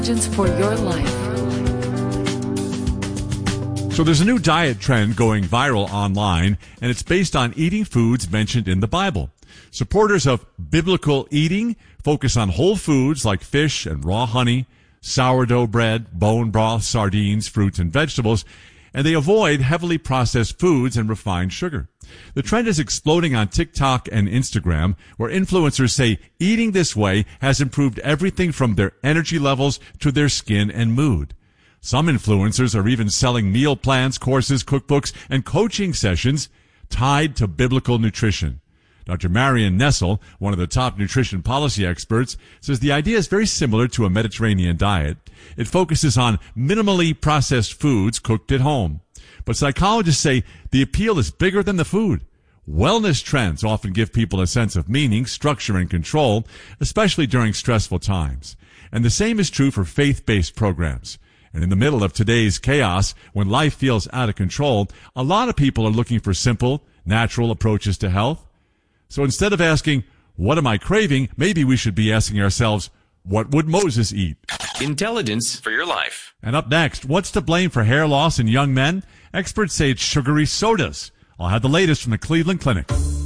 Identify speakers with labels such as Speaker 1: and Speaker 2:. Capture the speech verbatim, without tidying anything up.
Speaker 1: For your life.
Speaker 2: So there's a new diet trend going viral online, and it's based on eating foods mentioned in the Bible. Supporters of biblical eating focus on whole foods like fish and raw honey, sourdough bread, bone broth, sardines, fruits, and vegetables, and they avoid heavily processed foods and refined sugar. The trend is exploding on TikTok and Instagram, where influencers say eating this way has improved everything from their energy levels to their skin and mood. Some influencers are even selling meal plans, courses, cookbooks, and coaching sessions tied to biblical nutrition. Doctor Marion Nestle, one of the top nutrition policy experts, says the idea is very similar to a Mediterranean diet. It focuses on minimally processed foods cooked at home. But psychologists say the appeal is bigger than the food. Wellness trends often give people a sense of meaning, structure, and control, especially during stressful times. And the same is true for faith-based programs. And in the middle of today's chaos, when life feels out of control, a lot of people are looking for simple, natural approaches to health. So instead of asking, what am I craving, maybe we should be asking ourselves, what would Moses eat?
Speaker 3: Intelligence for your life.
Speaker 2: And up next, what's to blame for hair loss in young men? Experts say it's sugary sodas. I'll have the latest from the Cleveland Clinic.